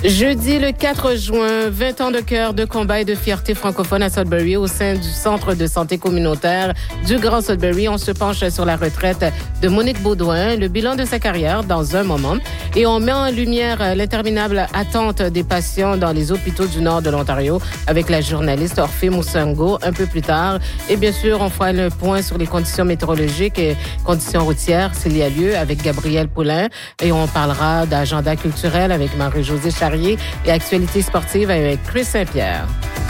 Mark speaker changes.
Speaker 1: Jeudi, le 4 juin, 20 ans de cœur, de combat et de fierté francophone à Sudbury au sein du Centre de santé communautaire du Grand Sudbury. On se penche sur la retraite de Monique Baudouin, le bilan de sa carrière dans un moment. Et on met en lumière l'interminable attente des patients dans les hôpitaux du nord de l'Ontario avec la journaliste Orphée Moussango un peu plus tard. Et bien sûr, on fera le point sur les conditions météorologiques et conditions routières s'il y a lieu avec Gabriel Poulin. Et on parlera d'agenda culturel avec Marie-Josée Charrier et actualité sportive avec Chris Saint-Pierre.